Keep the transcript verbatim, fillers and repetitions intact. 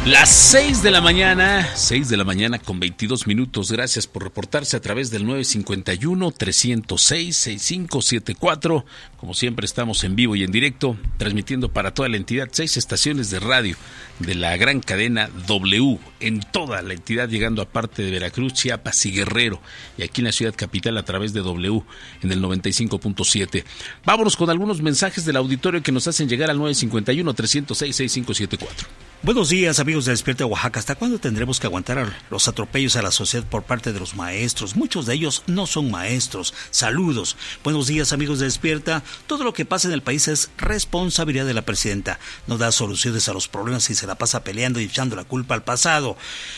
Las seis de la mañana, seis de la mañana con veintidós minutos. Gracias por reportarse a través del nueve cinco uno, tres cero seis, seis cinco siete cuatro. Como siempre estamos en vivo y en directo, transmitiendo para toda la entidad, seis estaciones de radio de la gran cadena W, en toda la entidad, llegando a parte de Veracruz, Chiapas y Guerrero, y aquí en la ciudad capital a través de W en el noventa y cinco punto siete. Vámonos con algunos mensajes del auditorio que nos hacen llegar al nueve cinco uno, tres cero seis, seis cinco siete cuatro. Buenos días, amigos de Despierta Oaxaca. ¿Hasta cuándo tendremos que aguantar los atropellos a la sociedad por parte de los maestros? Muchos de ellos no son maestros. Saludos. Buenos días, amigos de Despierta. Todo lo que pasa en el país es responsabilidad de la presidenta. No da soluciones a los problemas y se la pasa peleando y echando la culpa al pasado.